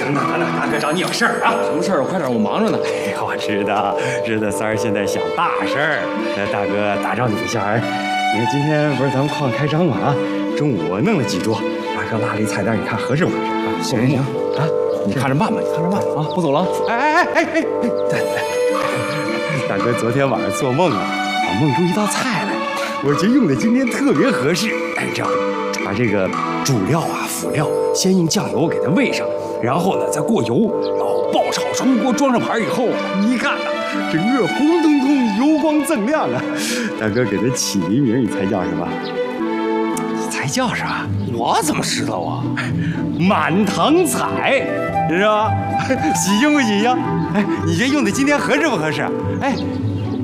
等，大哥找你有事儿啊？ 什么事儿？快点，我忙着呢。 哎呀，我知道三儿现在想大事儿。大哥打扰你一下，你看今天不是咱们矿开张嘛啊？中午我弄了几桌，大哥拉了一菜单，你看合适不合适啊？ 行啊，你看着办吧，啊，我走了。 哎，对，大哥昨天晚上做梦啊，梦出一道菜来，我觉得用的今天特别合适。哎，这样，把这个主料啊、辅料先用酱油给它煨上，然后呢再过油，然后爆炒出锅，装上盘以后，你一看呐，整个红彤彤、油光锃亮啊。大哥给它起一名，你猜叫什么？才叫啥？ 我怎么知道啊？ 满堂彩，是吧？喜庆不喜庆？哎，你这用的今天合适不合适？哎，